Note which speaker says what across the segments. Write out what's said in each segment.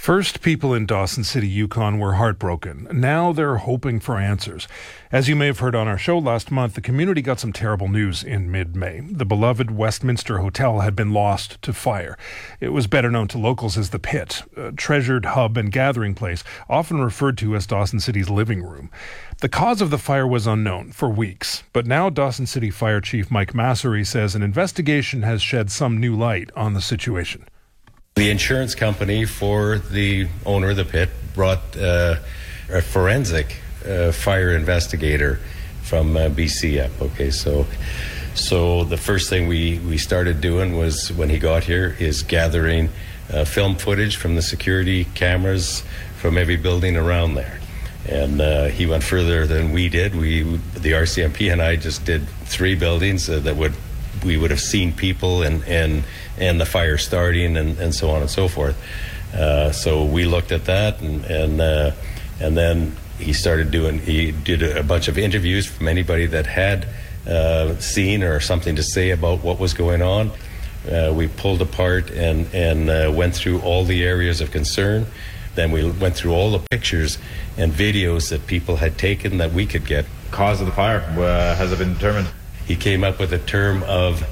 Speaker 1: First, people in Dawson City, Yukon were heartbroken. Now they're hoping for answers. As you may have heard on our show last month, the community got some terrible news in mid-May. The beloved Westminster Hotel had been lost to fire. It was better known to locals as the Pit, a treasured hub and gathering place, often referred to as Dawson City's living room. The cause of the fire was unknown for weeks, but now Dawson City Fire Chief Mike Massery says an investigation has shed some new light on the situation.
Speaker 2: The insurance company for the owner of the pit brought a forensic fire investigator from BC up. Okay, so the first thing we started doing was, when he got here, is gathering film footage from the security cameras from every building around there. And he went further than we did. The RCMP and I just did 3 buildings we would have seen people and the fire starting and so on and so forth. So we looked at that, and then he did a bunch of interviews from anybody that had seen or something to say about what was going on. We pulled apart and went through all the areas of concern. Then we went through all the pictures and videos that people had taken that we could get.
Speaker 3: Cause of the fire, has it been determined?
Speaker 2: He came up with a term of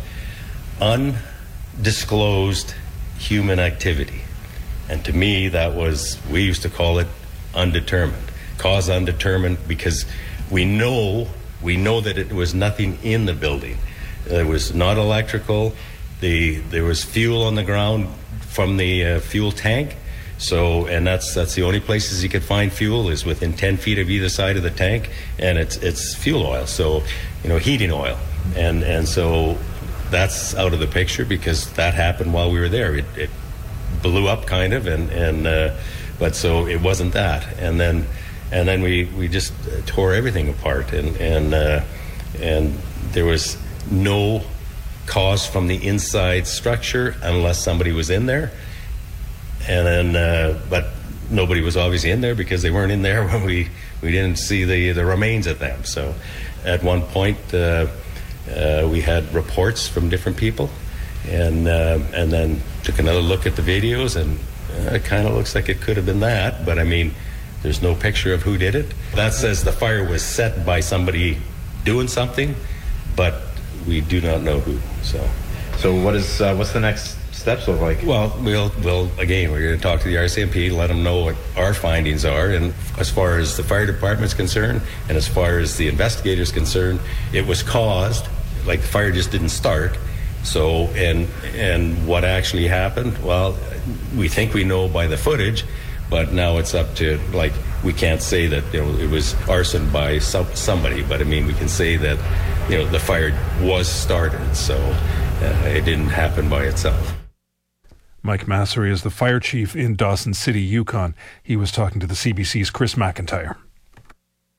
Speaker 2: undisclosed human activity. And to me, we used to call it undetermined. Cause undetermined, because we know that it was nothing in the building. It was not electrical. There was fuel on the ground from the fuel tank. And that's the only places you could find fuel is within 10 feet of either side of the tank, and it's fuel oil, so heating oil, and so that's out of the picture because that happened while we were there. It blew up kind of, but so it wasn't that, and then we just tore everything apart, and there was no cause from the inside structure unless somebody was in there. And then, but nobody was obviously in there because they weren't in there when we didn't see the remains of them. So, at one point, we had reports from different people, and then took another look at the videos, and it kind of looks like it could have been that. But I mean, there's no picture of who did it. That says the fire was set by somebody doing something, but we do not know who.
Speaker 3: So what's the next steps look like?
Speaker 2: Well, we're going to talk to the RCMP, let them know what our findings are, and as far as the fire department's concerned, and as far as the investigators concerned, it was caused, like the fire just didn't start. So, and what actually happened? Well, we think we know by the footage, but now it's up to, we can't say that it was arson by somebody, but I mean, we can say that the fire was started, so it didn't happen by itself.
Speaker 1: Mike Massery is the fire chief in Dawson City, Yukon. He was talking to the CBC's Chris McIntyre.